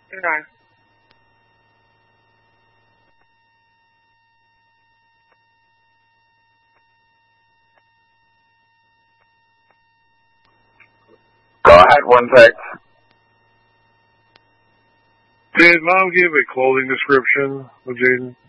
Okay. Go ahead, one sec. Did Mom give a clothing description of Jaden?